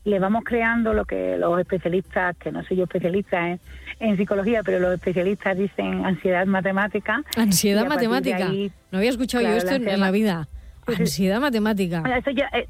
le vamos creando lo que los especialistas, que no soy yo especialista en psicología, pero los especialistas dicen ansiedad matemática. Ansiedad matemática. Ahí, no había escuchado yo esto en la vida. Pues ansiedad matemática. Eso ya,